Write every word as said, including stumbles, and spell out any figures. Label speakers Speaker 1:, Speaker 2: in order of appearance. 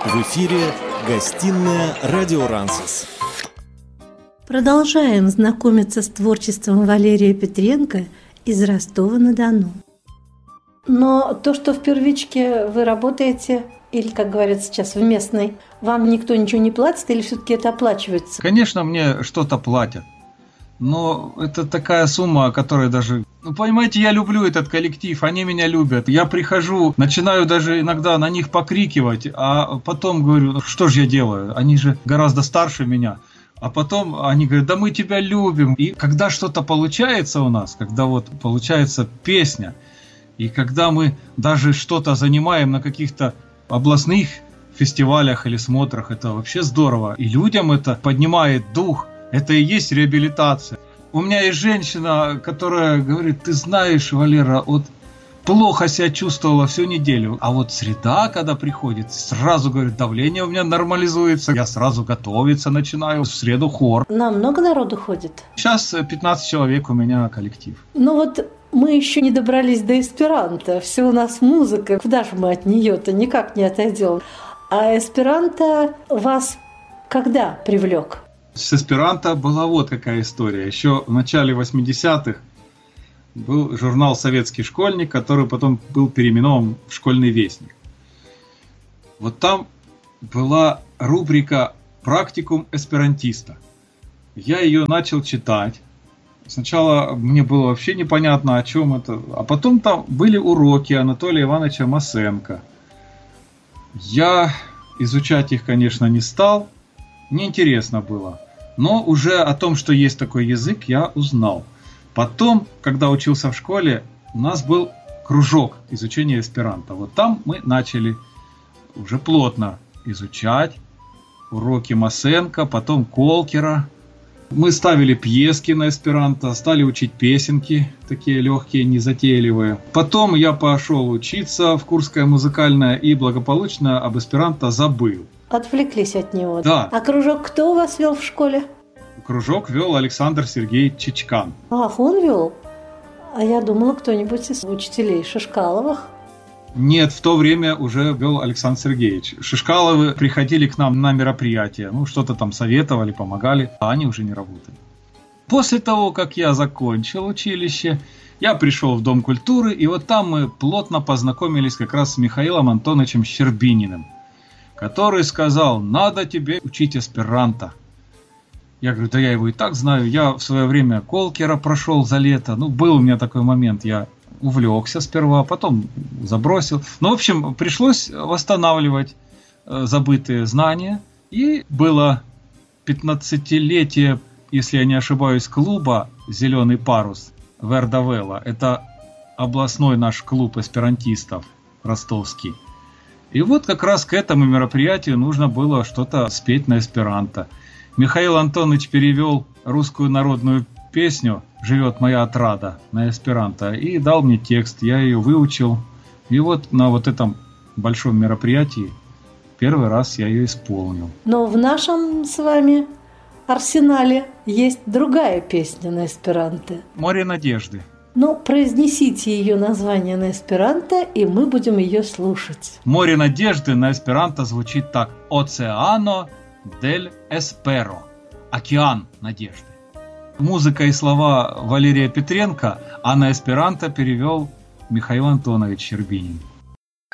Speaker 1: В эфире гостиная «Радио Рансес».
Speaker 2: Продолжаем знакомиться с творчеством Валерия Петренко из Ростова-на-Дону. Но то, что в первичке вы работаете, или, как говорят сейчас, в местной, вам никто ничего не платит, или все-таки это оплачивается?
Speaker 3: Конечно, мне что-то платят. Но это такая сумма, о которой даже... Ну, понимаете, я люблю этот коллектив, они меня любят. Я прихожу, начинаю даже иногда на них покрикивать, а потом говорю, что же я делаю? Они же гораздо старше меня. А потом они говорят, да мы тебя любим. И когда что-то получается у нас, когда вот получается песня, и когда мы даже что-то занимаем на каких-то областных фестивалях или смотрах, это вообще здорово. И людям это поднимает дух. Это и есть реабилитация. У меня есть женщина, которая говорит, ты знаешь, Валера, вот плохо себя чувствовала всю неделю. А вот среда, когда приходит, сразу, говорит, давление у меня нормализуется. Я сразу готовиться начинаю. В среду хор.
Speaker 2: На много народу ходит?
Speaker 3: Сейчас пятнадцать человек у меня коллектив.
Speaker 2: Ну вот мы еще не добрались до эсперанто. Все у нас музыка. Куда же мы от нее-то? Никак не отойдем. А эсперанто вас когда привлек?
Speaker 3: С эсперанто была вот какая история. Еще в начале восьмидесятых был журнал «Советский школьник», который потом был переименован в «Школьный вестник». Вот там была рубрика «Практикум эсперантиста». Я ее начал читать. Сначала мне было вообще непонятно, о чем это. А потом там были уроки Анатолия Ивановича Масенко. Я изучать их, конечно, не стал. Неинтересно было. Но уже о том, что есть такой язык, я узнал. Потом, когда учился в школе, у нас был кружок изучения эсперанто. Вот там мы начали уже плотно изучать уроки Масенко, потом Колкера. Мы ставили пьески на эсперанто, стали учить песенки, такие легкие, незатейливые. Потом я пошел учиться в Курское музыкальное и благополучно об эсперанто забыл.
Speaker 2: Отвлеклись от него.
Speaker 3: Да.
Speaker 2: А кружок кто у вас вел в школе?
Speaker 3: Кружок вел Александр Сергеевич Чичкан.
Speaker 2: Ах, он вел? А я думала, кто-нибудь из учителей Шишкаловых.
Speaker 3: Нет, в то время уже вел Александр Сергеевич. Шишкаловы приходили к нам на мероприятия, ну, что-то там советовали, помогали, а они уже не работали. После того, как я закончил училище, я пришел в Дом культуры, и вот там мы плотно познакомились как раз с Михаилом Антоновичем Щербининым, который сказал, надо тебе учить эсперанто. Я говорю, да я его и так знаю. Я в свое время Колкера прошел за лето. Ну, был у меня такой момент. Я увлекся сперва, потом забросил. Ну, в общем, пришлось восстанавливать э, забытые знания. И было пятнадцатилетие, если я не ошибаюсь, клуба «Зеленый парус» Вердавелла. Это областной наш клуб эсперантистов ростовский. И вот как раз к этому мероприятию нужно было что-то спеть на эсперанто. Михаил Антонович перевел русскую народную песню «Живет моя отрада» на эсперанто и дал мне текст. Я ее выучил. И вот на вот этом большом мероприятии первый раз я ее исполнил.
Speaker 2: Но в нашем с вами арсенале есть другая песня на эсперанто.
Speaker 3: «Море надежды».
Speaker 2: Ну, произнесите ее название на эсперанто, и мы будем ее слушать.
Speaker 3: «Море надежды» на эсперанто звучит так: «Оцеано дель эсперо» – «Океан надежды». Музыка и слова Валерия Петренко, а на эсперанто перевел Михаил Антонович Щербинин.